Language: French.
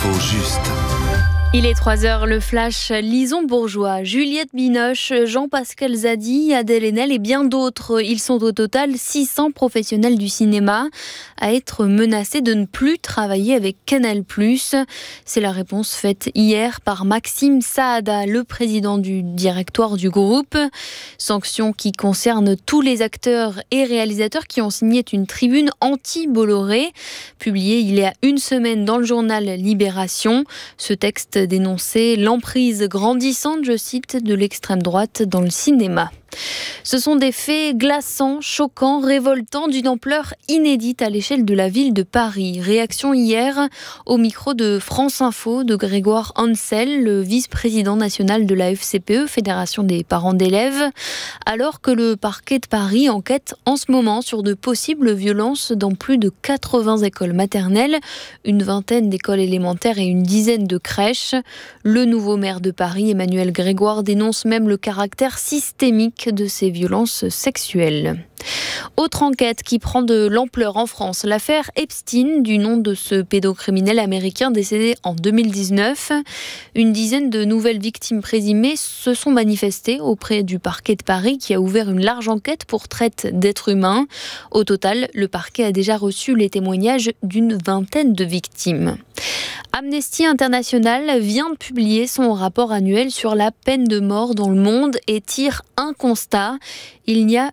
L'info juste. Il est 3h, le flash Lison Bourgeois, Juliette Binoche, Jean-Pascal Zadi, Adèle Haenel et bien d'autres. Ils sont au total 600 professionnels du cinéma à être menacés de ne plus travailler avec Canal+. C'est la réponse faite hier par Maxime Saada, le président du directoire du groupe. Sanction qui concerne tous les acteurs et réalisateurs qui ont signé une tribune anti-Bolloré, publiée il y a une semaine dans le journal Libération. Ce texte dénoncer l'emprise grandissante, je cite, de l'extrême droite dans le cinéma. Ce sont des faits glaçants, choquants, révoltants, d'une ampleur inédite à l'échelle de la ville de Paris. Réaction hier au micro de France Info de Grégoire Ansel, le vice-président national de la FCPE, Fédération des parents d'élèves, alors que le parquet de Paris enquête en ce moment sur de possibles violences dans plus de 80 écoles maternelles, une vingtaine d'écoles élémentaires et une dizaine de crèches. Le nouveau maire de Paris, Emmanuel Grégoire, dénonce même le caractère systémique de ces violences sexuelles. Autre enquête qui prend de l'ampleur en France, l'affaire Epstein, du nom de ce pédocriminel américain décédé en 2019. Une dizaine de nouvelles victimes présumées se sont manifestées auprès du parquet de Paris qui a ouvert une large enquête pour traite d'êtres humains. Au total, le parquet a déjà reçu les témoignages d'une vingtaine de victimes. Amnesty International vient de publier son rapport annuel sur la peine de mort dans le monde et tire un constat. Il n'y a